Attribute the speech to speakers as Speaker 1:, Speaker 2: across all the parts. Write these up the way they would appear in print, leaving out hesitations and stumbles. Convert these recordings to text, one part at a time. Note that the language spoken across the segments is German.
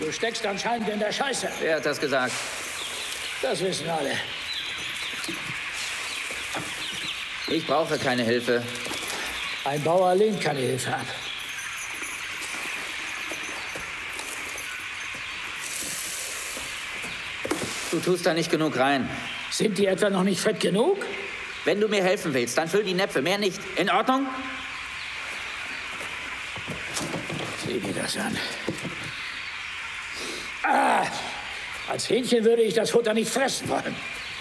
Speaker 1: Du steckst anscheinend in der Scheiße.
Speaker 2: Wer hat das gesagt?
Speaker 1: Das wissen alle.
Speaker 2: Ich brauche keine Hilfe.
Speaker 1: Ein Bauer lehnt keine Hilfe ab.
Speaker 2: Du tust da nicht genug rein.
Speaker 1: Sind die etwa noch nicht fett genug?
Speaker 2: Wenn du mir helfen willst, dann füll die Näpfe, mehr nicht. In Ordnung?
Speaker 1: Sieh dir das an. Ah! Als Hähnchen würde ich das Futter nicht fressen wollen.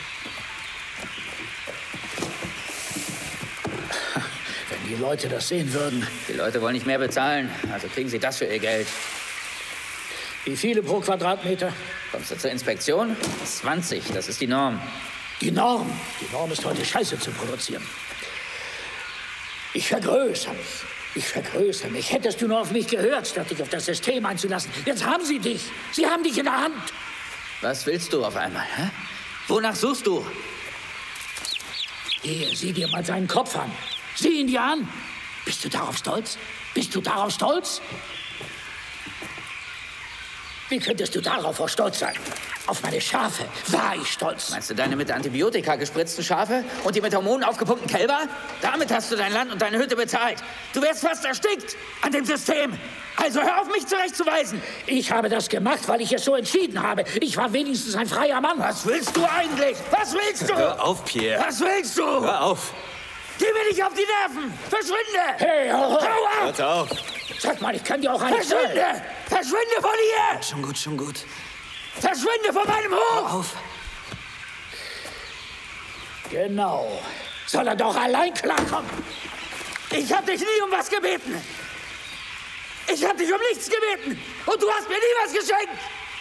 Speaker 1: Wenn die Leute das sehen würden.
Speaker 2: Die Leute wollen nicht mehr bezahlen, also kriegen sie das für ihr Geld.
Speaker 1: Wie viele pro Quadratmeter?
Speaker 2: Kommst du zur Inspektion? 20, das ist die Norm.
Speaker 1: Die Norm? Die Norm ist heute Scheiße zu produzieren. Ich vergrößere mich. Ich vergrößere mich. Hättest du nur auf mich gehört, statt dich auf das System einzulassen. Jetzt haben sie dich. Sie haben dich in der Hand.
Speaker 2: Was willst du auf einmal, hä? Wonach suchst du?
Speaker 1: Hier, sieh dir mal seinen Kopf an. Sieh ihn dir an. Bist du darauf stolz? Bist du darauf stolz? Wie könntest du darauf auch stolz sein? Auf meine Schafe war ich stolz.
Speaker 2: Meinst du deine mit Antibiotika gespritzten Schafe und die mit Hormonen aufgepumpten Kälber? Damit hast du dein Land und deine Hütte bezahlt. Du wärst fast erstickt an dem System. Also hör auf, mich zurechtzuweisen.
Speaker 1: Ich habe das gemacht, weil ich es so entschieden habe. Ich war wenigstens ein freier Mann.
Speaker 2: Was willst du eigentlich? Was willst du?
Speaker 3: Hör auf, Pierre.
Speaker 2: Was willst du?
Speaker 3: Hör auf.
Speaker 2: Geh mir nicht auf die Nerven. Verschwinde.
Speaker 1: Hey, hau
Speaker 2: auf.
Speaker 3: Hört auf.
Speaker 1: Sag mal, ich kann dir auch eines sagen.
Speaker 2: Verschwinde. Verschwinde von hier.
Speaker 3: Schon gut, schon gut.
Speaker 2: Verschwinde von meinem
Speaker 3: Hör
Speaker 2: Hof.
Speaker 3: auf.
Speaker 1: Genau. Soll er doch allein klarkommen?
Speaker 2: Ich hab dich nie um was gebeten. Ich hab dich um nichts gebeten. Und du hast mir nie was geschenkt.